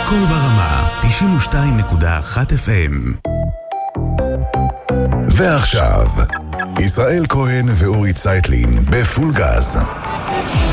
קול ברמה 92.1 FM. ועכשיו ישראל כהן ואורי צייטלין בפול גז.